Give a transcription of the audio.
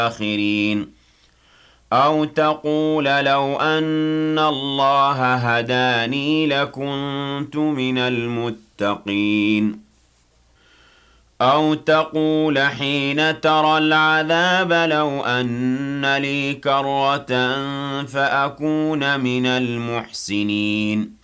الآخرين أو تقول لو أن الله هداني لكنت من المتقين أو تقول حين ترى العذاب لو أن لي كرة فأكون من المحسنين